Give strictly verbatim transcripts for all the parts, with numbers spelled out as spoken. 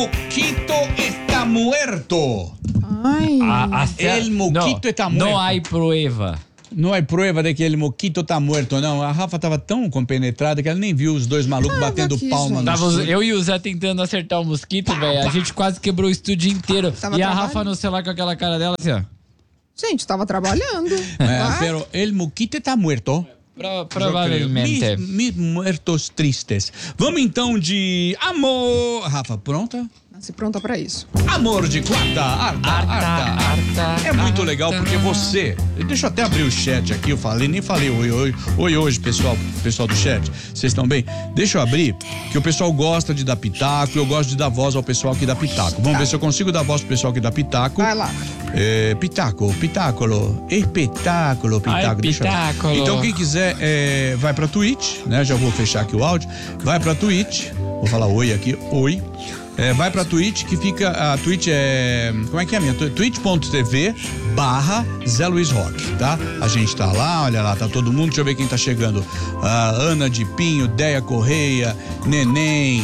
Mosquito está muerto. Ai. A, a, El mosquito está muerto. Não há prueba. Não é prova de que ele mosquito tá morto, não. A Rafa tava tão compenetrada que ela nem viu os dois malucos Ah, batendo aqui, palma gente. no Tava, estúdio. eu e o Zé tentando acertar o mosquito, velho. A gente quase quebrou o estúdio inteiro. Tava E a trabalhando. Rafa no celular com aquela cara dela assim, ó. Gente, tava trabalhando. É, Vai. pero el mosquito está muerto. Pro, provavelmente. Mis, mis muertos tristes. Vamos então de amor. Rafa, pronta? Nasci pronta pra isso. Amor de quarta, Arta, Arta. Arta, Arta, É muito Arta. legal porque você. Deixa eu até abrir o chat aqui, eu falei, nem falei oi, oi, oi hoje, pessoal, pessoal do chat. Vocês estão bem? Deixa eu abrir, que o pessoal gosta de dar pitaco, eu gosto de dar voz ao pessoal que dá pitaco. Vamos ver se eu consigo dar voz pro pessoal que dá pitaco. Vai lá. É, pitaco, pitáculo, espetáculo, pitaco. Ai, Deixa eu- pitáculo. Então quem quiser, é, vai pra Twitch, né? Já vou fechar aqui o áudio. Vai pra Twitch, vou falar oi aqui, oi. É, vai pra Twitch, que fica, a Twitch é, como é que é a minha? twitch.tv barra Zé Luiz Rock, tá? A gente tá lá, olha lá, tá todo mundo, deixa eu ver quem tá chegando. A Ana de Pinho, Deia Correia, Neném,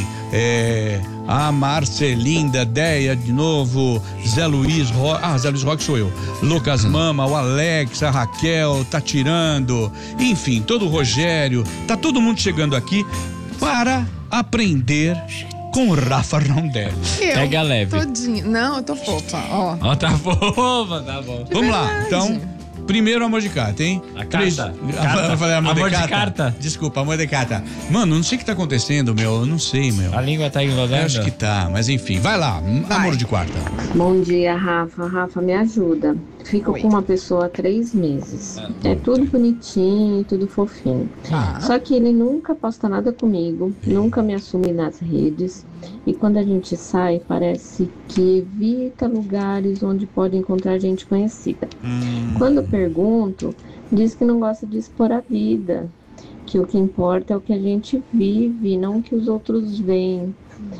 é, a Marcelinda, Deia de novo, Zé Luiz Rock, ah, Zé Luiz Rock sou eu, Lucas Mama, o Alex, a Raquel, tá tirando, enfim, todo o Rogério, tá todo mundo chegando aqui para aprender com Rafa Rondelli. Eu, Pega leve. Todinha. Não, eu tô fofa, ó. Ó, tá boba, tá bom. Vamos lá, verdade. então, primeiro amor de carta, hein? A carta. Três- Carta. Eu falei amor, Amor de, de carta. carta. Desculpa, amor de carta. Mano, não sei o que tá acontecendo, meu, eu não sei, meu. A língua tá Eu enrolando. acho que tá, mas enfim, vai lá, Vai. amor de quarta. Bom dia, Rafa. Rafa, me ajuda. Fico Oi. com uma pessoa há três meses. É tudo bonitinho, tudo fofinho. Tá. Só que ele nunca posta nada comigo, nunca me assume nas redes. E quando a gente sai, parece que evita lugares onde pode encontrar gente conhecida. Quando eu pergunto, diz que não gosta de expor a vida, que o que importa é o que a gente vive, não o que os outros veem.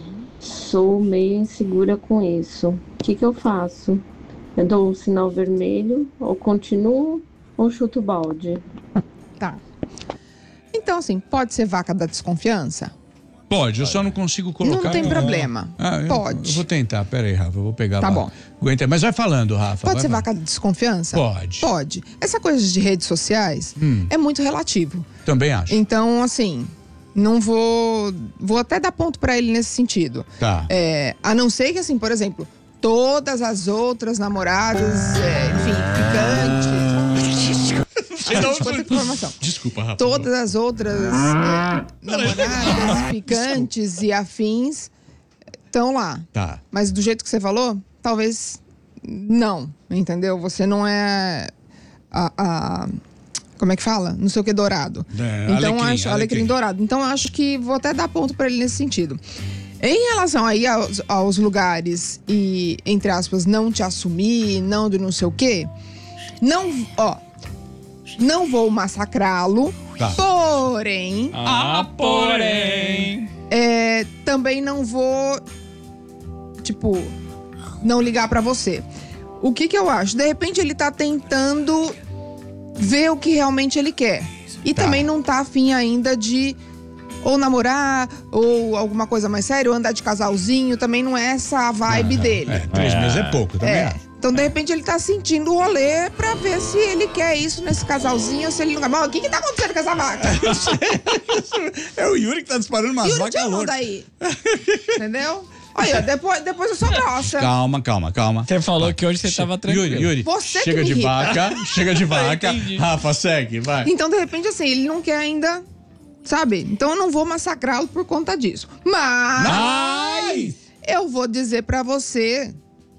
Sou meio insegura com isso. O que que eu faço? Eu dou um sinal vermelho, ou continuo, ou chuto o balde? Tá. Então, assim, pode ser vaca da desconfiança? Pode, eu só não consigo colocar. Não tem problema. Ah, eu- Pode. Eu vou tentar, pera aí, Rafa, eu vou pegar Tá lá. bom. Aguenta, mas vai falando, Rafa. Pode vai ser falando. vaca da desconfiança? Pode. Pode. Essa coisa de redes sociais Hum. é muito relativo. Também acho. Então, assim, não vou. Vou até dar ponto pra ele nesse sentido. Tá. É, a não ser que, assim, por exemplo, todas as outras namoradas, é, enfim, picantes. Desculpa a informação. Desculpa, Rafa. Todas as outras é, namoradas, picantes e afins estão lá. Tá. Mas do jeito que você falou, talvez não, entendeu? Você não é a, a- como é que fala? Não sei o que dourado. É, então alecrim, acho alecrim alecrim. dourado. Então acho que vou até dar ponto pra ele nesse sentido. Em relação aí aos, aos lugares e, entre aspas, não te assumir, não do não sei o quê, não, ó, não vou massacrá-lo, Tá. porém, Ah, porém. é, também não vou, tipo, não ligar pra você. O que que eu acho? De repente ele tá tentando ver o que realmente ele quer. E Tá. também não tá afim ainda de ou namorar, ou alguma coisa mais séria, ou andar de casalzinho. Também não é essa a vibe Não, não. dele. É, três É. meses é pouco, também É. acho. Então, de repente, ele tá sentindo o rolê pra ver se ele quer isso nesse casalzinho ou se ele não quer. Mas o que que tá acontecendo com essa vaca? É o Yuri que tá disparando umas Yuri, vacas tira a mão loucas. daí. Entendeu? Olha, depois, depois eu sou grossa. Calma, calma, calma. Você falou que hoje você Che- tava tranquilo. Yuri, Yuri, Você que chega me de irrita. vaca, chega de vaca. entendi. Rafa, segue, vai. Então, de repente, assim, ele não quer ainda, sabe? Então, eu não vou massacrá-lo por conta disso. Mas Mas... eu vou dizer pra você,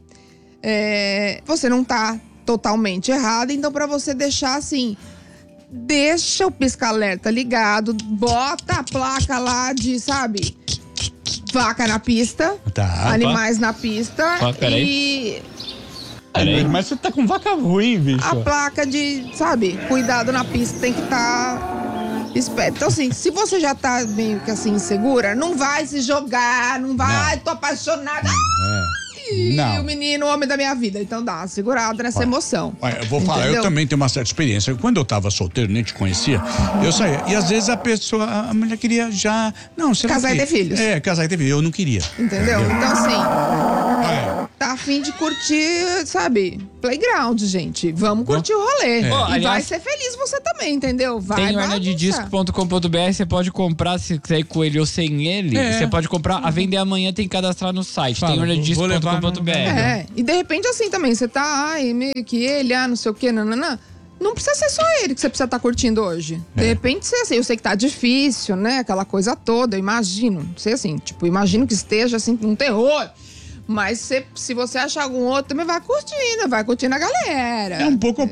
é, você não tá totalmente errado. Então, pra você deixar assim, deixa o pisca-alerta ligado, bota a placa lá de, sabe, vaca na pista, Tá. animais na pista Ó, peraí. e Peraí. Mas você tá com vaca ruim, bicho. a placa de, sabe, cuidado na pista tem que estar esperto. Então, assim, se você já tá meio que assim, insegura, não vai se jogar, não vai, tô apaixonada. Ai, Ai, Não. o menino, o homem da minha vida. Então dá uma segurada nessa Olha, emoção. Olha, eu vou falar, Entendeu? eu também tenho uma certa experiência. Quando eu tava solteiro, nem te conhecia, eu saía. E às vezes a pessoa, a mulher queria já. Não, você Casar não e queria. ter filhos. É, casar e ter filhos. Eu não queria. Entendeu? Então, assim, É. tá afim de curtir, sabe? Playground, gente. Vamos curtir o rolê. É. Ó, E vai aliás, ser feliz você também, entendeu? Vai Tem o bagunçar. hernandidisco ponto com ponto b r, você pode comprar, se quiser ir com ele ou sem ele, É. você pode comprar, a vender amanhã tem que cadastrar no site, Fala, tem o hernandidisco vou ponto levar com ponto b r. no- É, e de repente assim também, você tá, ai, meio que ele, ah, não sei o que, nananã. Não precisa ser só ele que você precisa estar curtindo hoje. De É. repente, você, assim, eu sei que tá difícil, né? Aquela coisa toda, eu imagino. Não sei assim, tipo, imagino que esteja assim, um terror. Mas se, se você achar algum outro, também vai curtindo, vai curtindo a galera. É um pouco